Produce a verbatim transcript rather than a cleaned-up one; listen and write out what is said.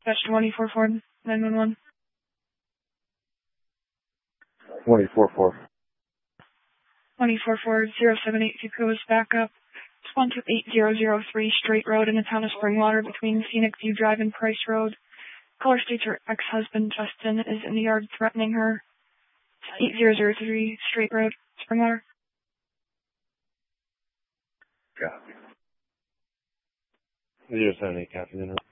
Dash twenty-four Ford, nine one one. twenty-four four. twenty-four Ford, zero seven eight two goes back up. It's one two eight zero zero three Straight Road in the town of Springwater between Scenic View Drive and Price Road. Caller states her ex-husband, Justin, is in the yard threatening her. eight zero zero three Straight Road, Springwater. Copy. zero seven eight, copy.